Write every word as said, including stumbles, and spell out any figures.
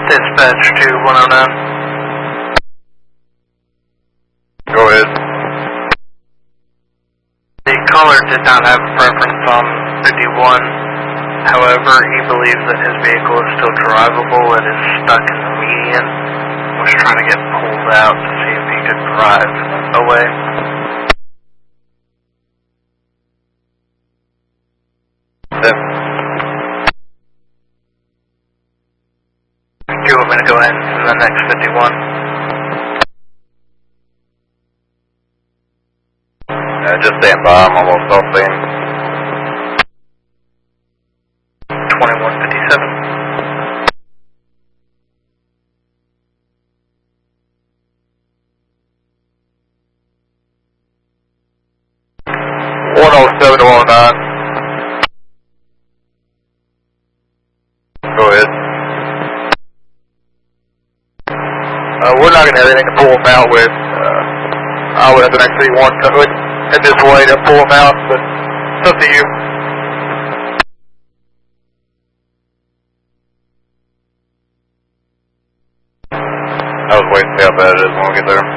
Dispatch to one oh nine. Go ahead. The caller did not have a preference on fifty-one. However, he believes that his vehicle is still drivable. It is stuck in the median. Was trying to get pulled out to see if he could drive away. Yep. Do you want me to go ahead and send the next fifty-one? Uh, just stand by, I'm almost off scene. twenty-one fifty-seven. one oh seven to one oh nine. Go ahead. Uh, we're not going to have anything to pull them out with. Uh, I would have the next C one come in, head this way to pull them out, but it's up to you. I was waiting to see how bad it is when we get there.